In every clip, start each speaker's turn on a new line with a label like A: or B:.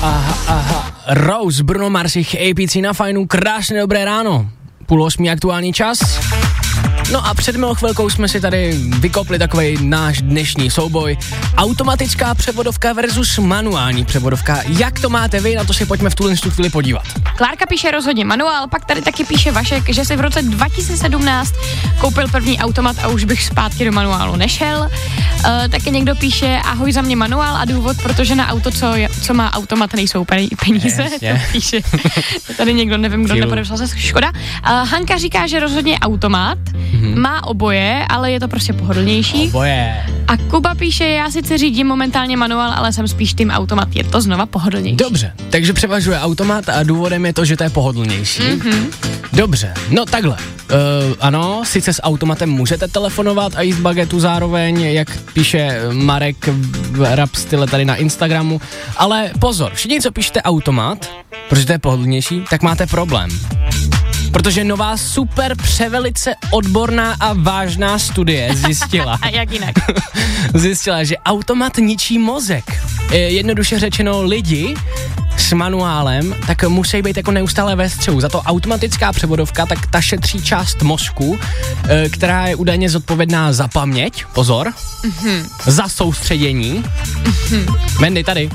A: Rose, Bruno Mars, APC na fajnu, krásné dobré ráno. 7:30 aktuální čas. No a před milou chvilkou jsme si tady vykopli takovej náš dnešní souboj. Automatická převodovka versus manuální převodovka. Jak to máte vy? Na to si pojďme v tuhle chvíli podívat.
B: Klárka píše rozhodně manuál, pak tady taky píše Vašek, že si v roce 2017 koupil první automat a už bych zpátky do manuálu nešel. Taky někdo píše ahoj, za mě manuál a důvod, protože na auto, co má automat, nejsou peníze. To píše tady někdo, nevím, kdo nepodepsal se, škoda. Hanka říká, že rozhodně automat. Má oboje, ale je to prostě pohodlnější.
A: Oboje.
B: A Kuba píše, já sice řídím momentálně manuál, ale jsem spíš tým automat, je to znova pohodlnější.
A: Dobře, takže převažuje automat a důvodem je to, že to je pohodlnější. Dobře, no takhle. Ano, sice s automatem můžete telefonovat a jíst bagetu zároveň, jak píše Marek v rap style tady na Instagramu, ale pozor, všichni, co píšete automat, protože to je pohodlnější, tak máte problém. Protože nová super převelice odborná a vážná studie zjistila.
B: A jak jinak?
A: Zjistila, že automat ničí mozek. Jednoduše řečeno, lidi s manuálem tak musí být jako neustále ve střehu. Za to automatická převodovka, tak ta šetří část mozku, která je údajně zodpovědná za paměť, pozor, za soustředění. Mendy, tady.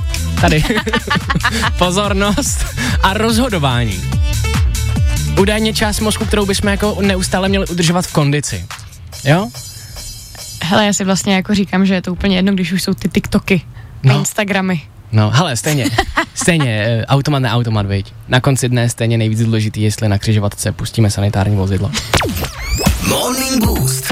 A: Pozornost a rozhodování. Údajně část mozku, kterou bychom jako neustále měli udržovat v kondici. Jo?
B: Hele, já si vlastně jako říkám, že je to úplně jedno, když už jsou ty TikToky a Instagramy.
A: No, hele, stejně, automat na automat, viď. Na konci dne stejně nejvíc důležitý, jestli na křižovatce pustíme sanitární vozidlo.
C: Morning Boost